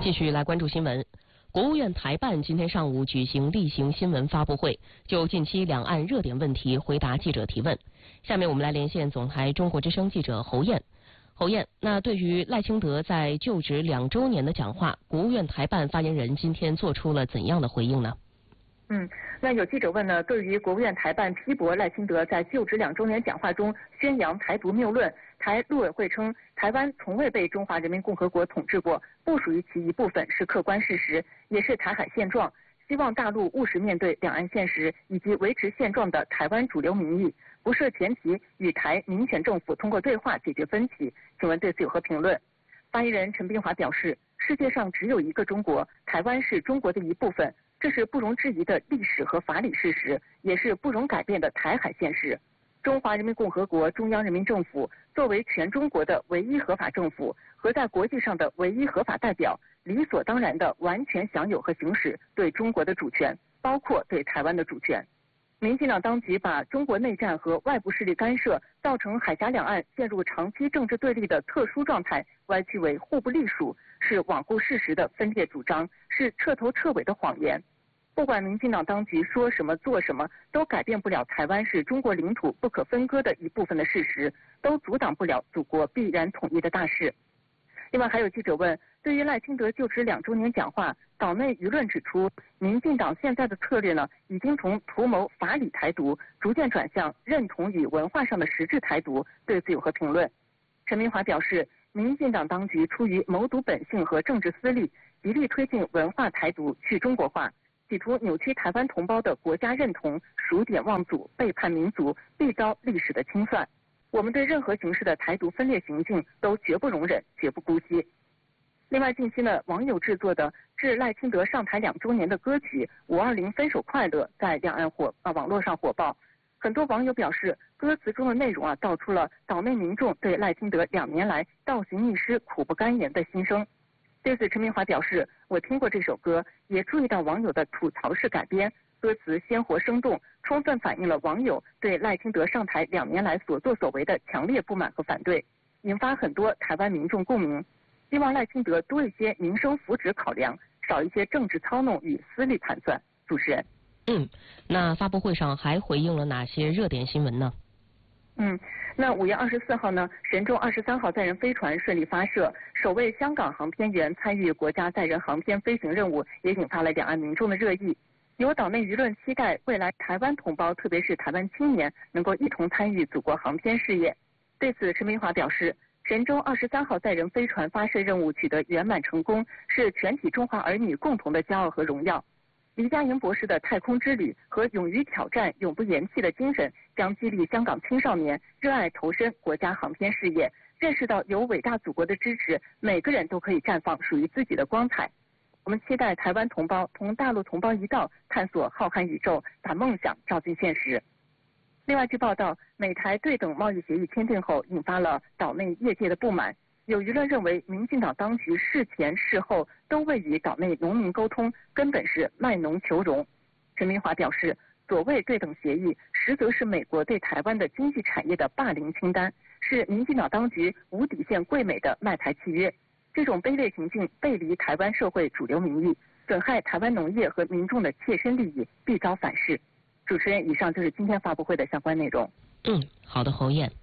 继续来关注新闻。国务院台办今天上午举行例行新闻发布会，就近期两岸热点问题回答记者提问。下面我们来连线总台中国之声记者侯燕。侯燕，那对于赖清德在就职2周年的讲话，国务院台办发言人今天做出了怎样的回应呢？ 那有记者问呢，对于国务院台办批驳赖清德在就职2周年讲话中宣扬台独谬论，台陆委会称台湾从未被中华人民共和国统治过，不属于其一部分，是客观事实，也是台海现状。希望大陆务实面对两岸现实以及维持现状的台湾主流民意，不设前提与台民选政府通过对话解决分歧。请问对此有何评论？发言人陈斌华表示，世界上只有一个中国，台湾是中国的一部分，这是不容置疑的历史和法理事实，也是不容改变的台海现实。中华人民共和国中央人民政府作为全中国的唯一合法政府和在国际上的唯一合法代表，理所当然的完全享有和行使对中国的主权，包括对台湾的主权。民进党当局把中国内战和外部势力干涉造成海峡两岸陷入长期政治对立的特殊状态歪曲为互不隶属，是罔顾事实的分裂主张，是彻头彻尾的谎言。不管民进党当局说什么做什么，都改变不了台湾是中国领土不可分割的一部分的事实，都阻挡不了祖国必然统一的大势。另外还有记者问，对于赖清德就职2周年讲话，岛内舆论指出，民进党现在的策略呢，已经从图谋法理台独，逐渐转向认同与文化上的实质台独，对此有何评论？陈明华表示，民进党当局出于谋独本性和政治私利，极力推进文化台独去中国化，企图扭曲台湾同胞的国家认同，数典忘祖，背叛民族，必遭历史的清算。我们对任何形式的台独分裂行径都绝不容忍，绝不姑息。另外，近期呢，网友制作的致赖清德上台2周年的歌曲《520分手快乐》在两岸网络上火爆。很多网友表示，歌词中的内容道出了岛内民众对赖清德2年来倒行逆施、苦不堪言的心声。对此，陈明华表示，我听过这首歌，也注意到网友的吐槽式改编，歌词鲜活生动，充分反映了网友对赖清德上台2年来所作所为的强烈不满和反对，引发很多台湾民众共鸣。希望赖清德多一些民生福祉考量，少一些政治操弄与私利盘算。主持人。 那发布会上还回应了哪些热点新闻呢？ 那5月24号呢，神舟23号载人飞船顺利发射，首位香港航天员参与国家载人航天飞行任务，也引发了两岸民众的热议。有岛内舆论期待未来台湾同胞，特别是台湾青年，能够一同参与祖国航天事业。对此，陈明华表示，神舟23号载人飞船发射任务取得圆满成功，是全体中华儿女共同的骄傲和荣耀。黎佳莹博士的太空之旅和勇于挑战、永不言弃的精神，将激励香港青少年热爱投身国家航天事业，认识到有伟大祖国的支持，每个人都可以绽放属于自己的光彩。我们期待台湾同胞同大陆同胞一道，探索浩瀚宇宙，把梦想照进现实。另外，据报道，美台对等贸易协议签订后，引发了岛内业界的不满。有舆论认为，民进党当局事前事后都未与岛内农民沟通，根本是卖农求荣。陈明华表示，所谓对等协议，实则是美国对台湾的经济产业的霸凌清单，是民进党当局无底线跪美的卖台契约。这种卑劣行径背离台湾社会主流民意，损害台湾农业和民众的切身利益，必遭反噬。主持人，以上就是今天发布会的相关内容。 好的，侯燕。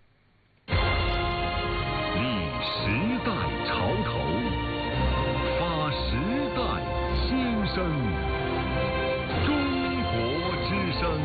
时代潮头，发时代心声，中国之声。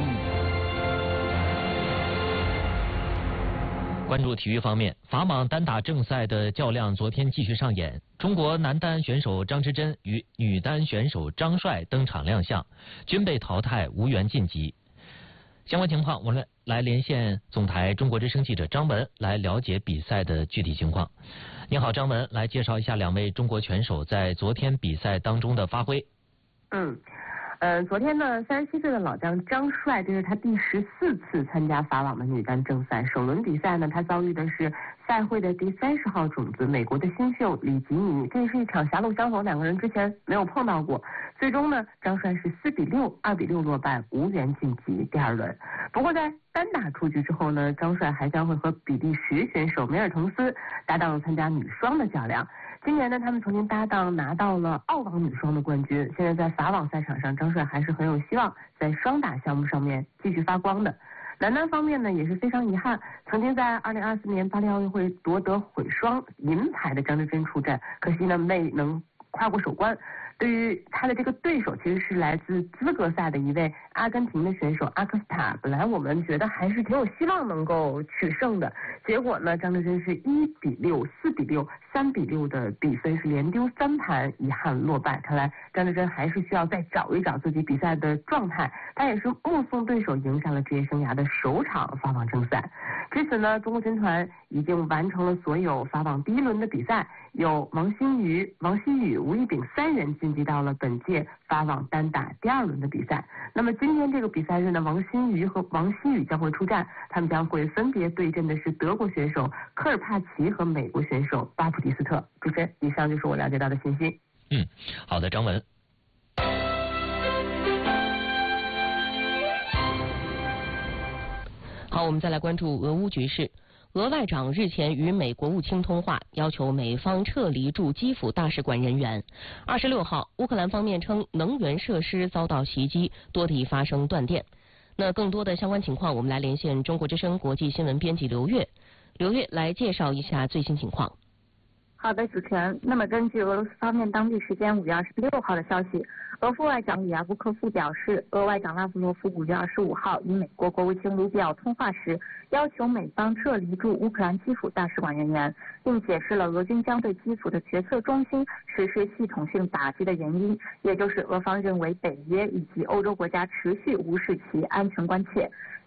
关注体育方面，法网单打正赛的较量昨天继续上演，中国男单选手张之臻与女单选手张帅登场亮相，均被淘汰，无缘晋级。相关情况，我们来连线总台中国之声记者张文来了解比赛的具体情况。你好，张文，来介绍一下2位中国拳手在昨天比赛当中的发挥。 昨天呢，37岁的老将张帅，这是他第14次参加法网的女单正赛。首轮比赛呢，他遭遇的是赛会的第30号种子美国的新秀李吉尼，这是一场狭路相逢，2个人之前没有碰到过。最终呢，张帅是4比6、2比6落败，无缘晋级第2轮。不过在单打出局之后呢，张帅还将会和比利时选手梅尔滕斯搭档参加女双的较量。 今年呢，他们曾经搭档拿到了澳网女双的冠军，现在在法网赛场上，张帅还是很有希望在双打项目上面继续发光的。男单方面呢，也是非常遗憾，曾经在2024年巴黎奥运会夺得混双银牌的张之臻出战，可惜呢没能跨过首关。对于他的这个对手，其实是来自资格赛的一位阿根廷的选手阿克斯塔。本来我们觉得还是挺有希望能够取胜的，结果呢，张之臻是1比6、4比6、3比6的比分是连丢3盘，遗憾落败。看来张之臻还是需要再找一找自己比赛的状态。他也是目送对手赢下了职业生涯的首场法网正赛。至此呢，中国军团已经完成了所有法网第1轮的比赛，有王欣瑜、王希雨、吴一丙3人晋级到了本届法网单打第2轮的比赛。那么今天这个比赛日呢，王欣瑜和王希雨将会出战，他们将会分别对阵的是德国选手科尔帕奇和美国选手巴普蒂斯特。主持人，以上就是我了解到的信息。 好的，张文。 好，我们再来关注俄乌局势。俄外长日前与美国务卿通话，要求美方撤离驻基辅大使馆人员。26号，乌克兰方面称能源设施遭到袭击，多地发生断电。那更多的相关情况，我们来连线中国之声国际新闻编辑刘月。刘月来介绍一下最新情况。 好的，主持人。那么根据俄罗斯方面当地时间5月26号的消息，俄副外长里亚布科夫表示，俄外长拉夫罗夫5月25号与美国国务卿卢比奥通话时，要求美方撤离驻乌克兰基辅大使馆人员，并解释了俄军将对基辅的决策中心实施系统性打击的原因，也就是俄方认为北约以及欧洲国家持续无视其安全关切。